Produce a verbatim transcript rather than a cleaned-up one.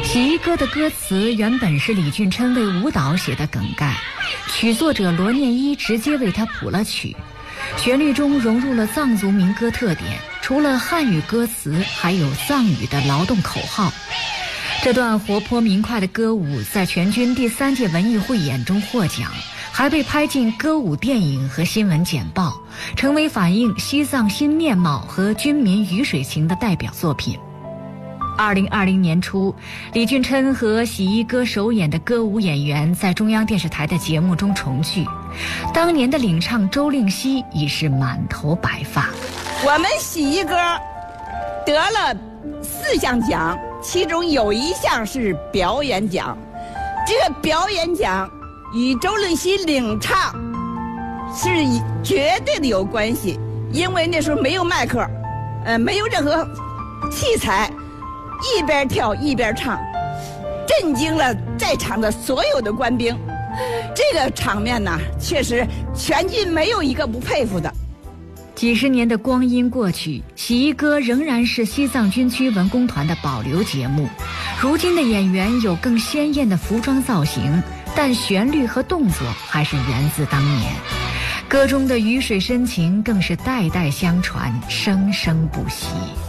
洗衣歌的歌词原本是李俊琛为舞蹈写的梗概，曲作者罗念一直接为他谱了曲，旋律中融入了藏族民歌特点，除了汉语歌词，还有藏语的劳动口号。这段活泼明快的歌舞在全军第三届文艺汇演中获奖，还被拍进歌舞电影和新闻简报，成为反映西藏新面貌和军民鱼水情的代表作品。二零二零年初，李俊琛和洗衣歌首演的歌舞演员在中央电视台的节目中重聚，当年的领唱周令熙已是满头白发。 我们洗衣歌得了四项奖，其中有一项是表演奖，这个表演奖与周令熙领唱是绝对的有关系，因为那时候没有麦克，呃，没有任何器材，一边跳一边唱，震惊了在场的所有的官兵。这个场面呢，确实全军没有一个不佩服的。 几十年的光阴过去，洗衣歌仍然是西藏军区文工团的保留节目。如今的演员有更鲜艳的服装造型，但旋律和动作还是源自当年。歌中的鱼水深情更是代代相传，生生不息。